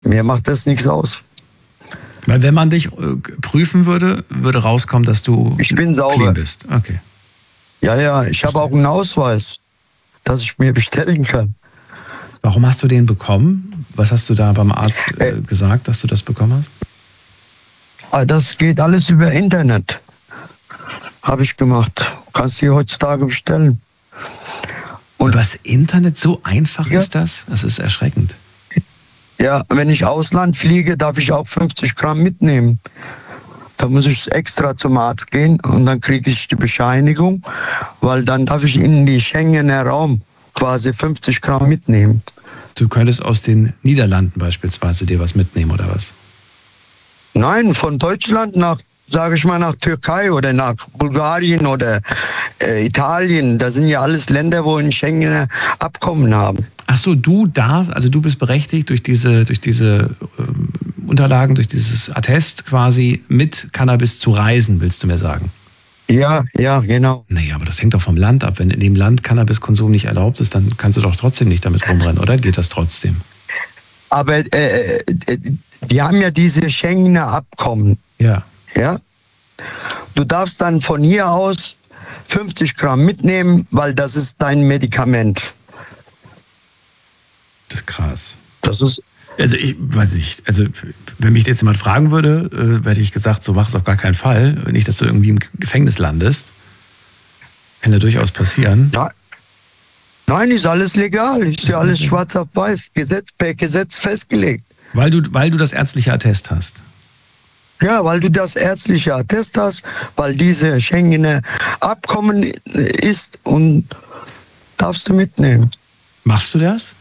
Mir macht das nichts aus. Weil wenn man dich prüfen würde rauskommen, dass du Ich bin sauber. clean bist. Okay. Ja, ich habe auch einen Ausweis, dass ich mir bestellen kann. Warum hast du den bekommen? Was hast du da beim Arzt gesagt, dass du das bekommen hast? Das geht alles über Internet. Habe ich gemacht. Kannst du dir heutzutage bestellen. Und Übers Internet, so einfach ist das? Das ist erschreckend. ja, wenn ich Ausland fliege, darf ich auch 50 Gramm mitnehmen. Da muss ich extra zum Arzt gehen und dann kriege ich die Bescheinigung, weil dann darf ich in die Schengener Raum quasi 50 Gramm mitnehmen. Du könntest aus den Niederlanden beispielsweise dir was mitnehmen, oder was? Nein, von Deutschland nach, sage ich mal, nach Türkei oder nach Bulgarien oder Italien. Das sind ja alles Länder, wo ein Schengener Abkommen haben. Ach so, du bist berechtigt durch diese Unterlagen, durch dieses Attest quasi mit Cannabis zu reisen, willst du mir sagen? Ja, genau. Naja, aber das hängt doch vom Land ab. Wenn in dem Land Cannabiskonsum nicht erlaubt ist, dann kannst du doch trotzdem nicht damit rumrennen, oder? Geht das trotzdem? Aber die haben ja diese Schengener Abkommen. Ja. Ja? Du darfst dann von hier aus 50 Gramm mitnehmen, weil das ist dein Medikament. Das ist krass. Das ist... Also ich weiß nicht, also wenn mich jetzt jemand fragen würde, hätte ich gesagt, so mach es auf gar keinen Fall. Nicht, dass du irgendwie im Gefängnis landest. Kann ja durchaus passieren. Ja. Nein, ist alles legal. Ist ja alles schwarz auf weiß. Per Gesetz festgelegt. Weil du das ärztliche Attest hast. Ja, weil du das ärztliche Attest hast, weil diese Schengener Abkommen ist und darfst du mitnehmen. Machst du das?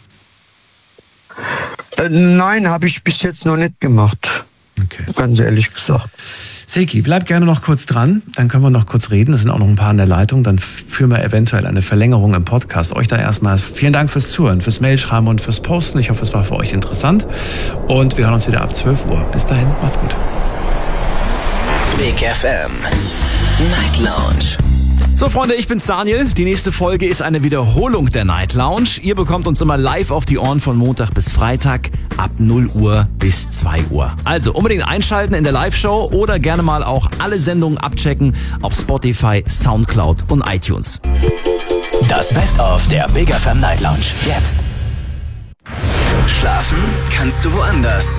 Nein, habe ich bis jetzt noch nicht gemacht. Okay. Ganz ehrlich gesagt. Seki, bleib gerne noch kurz dran, dann können wir noch kurz reden. Es sind auch noch ein paar an der Leitung, dann führen wir eventuell eine Verlängerung im Podcast. Euch da erstmal vielen Dank fürs Zuhören, fürs Mailschreiben und fürs Posten. Ich hoffe, es war für euch interessant und wir hören uns wieder ab 12 Uhr. Bis dahin, macht's gut. Big FM Night Lounge. So Freunde, ich bin's Daniel. Die nächste Folge ist eine Wiederholung der Night Lounge. Ihr bekommt uns immer live auf die Ohren von Montag bis Freitag ab 0 Uhr bis 2 Uhr. Also unbedingt einschalten in der Live-Show oder gerne mal auch alle Sendungen abchecken auf Spotify, Soundcloud und iTunes. Das Best-of der Big FM Night Lounge. Jetzt. Schlafen kannst du woanders.